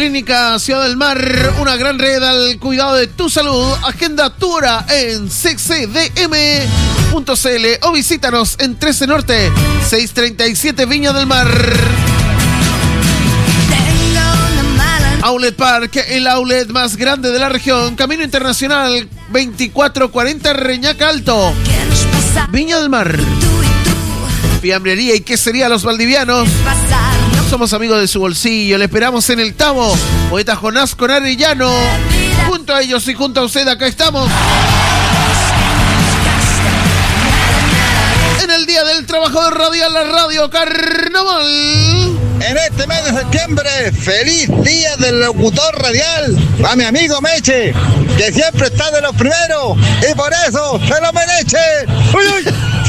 Clínica Ciudad del Mar, una gran red al cuidado de tu salud. Agenda tu hora en ccdm.cl o visítanos en 13 Norte, 637 Viña del Mar. Outlet Park, el outlet más grande de la región. Camino Internacional 2440 Reñaca Alto, Viña del Mar. Fiambrería y quesería Los Valdivianos. Somos amigos de su bolsillo. Le esperamos en el Tamo. Poeta Jonás con Arellano. Junto a ellos y junto a usted, acá estamos. En el Día del Trabajador Radial, la Radio Carnaval. En este mes de septiembre, feliz Día del Locutor Radial a mi amigo Meche, que siempre está de los primeros y por eso se lo merece. ¡Uy, uy!